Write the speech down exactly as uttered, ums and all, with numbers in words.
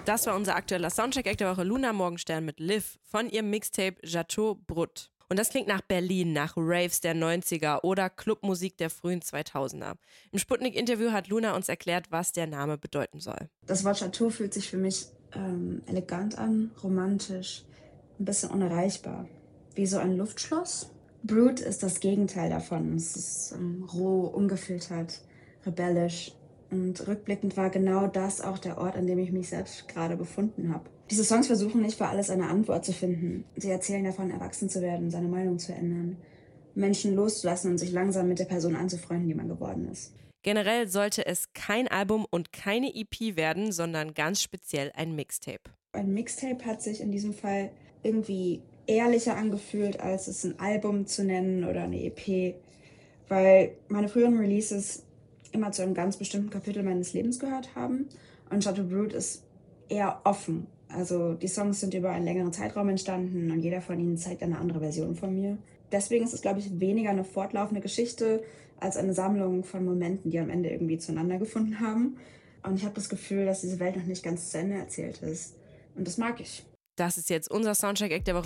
Das war unser aktueller Soundcheck-Act der Woche. Luna Morgenstern mit Liv von ihrem Mixtape Chateau Brut. Und das klingt nach Berlin, nach Raves der neunziger oder Clubmusik der frühen zweitausender. Im Sputnik-Interview hat Luna uns erklärt, was der Name bedeuten soll. Das Wort Chateau fühlt sich für mich ähm, elegant an, romantisch, ein bisschen unerreichbar. Wie so ein Luftschloss. Brut ist das Gegenteil davon. Es ist ähm, roh, ungefiltert, rebellisch. Und rückblickend war genau das auch der Ort, an dem ich mich selbst gerade befunden habe. Diese Songs versuchen nicht für alles eine Antwort zu finden. Sie erzählen davon, erwachsen zu werden, seine Meinung zu ändern, Menschen loszulassen und sich langsam mit der Person anzufreunden, die man geworden ist. Generell sollte es kein Album und keine E P werden, sondern ganz speziell ein Mixtape. Ein Mixtape hat sich in diesem Fall irgendwie ehrlicher angefühlt, als es ein Album zu nennen oder eine E P, weil meine früheren Releases immer zu einem ganz bestimmten Kapitel meines Lebens gehört haben und Chateau Brut ist eher offen. Also die Songs sind über einen längeren Zeitraum entstanden und jeder von ihnen zeigt eine andere Version von mir. Deswegen ist es, glaube ich, weniger eine fortlaufende Geschichte als eine Sammlung von Momenten, die am Ende irgendwie zueinander gefunden haben. Und ich habe das Gefühl, dass diese Welt noch nicht ganz zu Ende erzählt ist. Und das mag ich. Das ist jetzt unser Soundcheck-Act der Woche.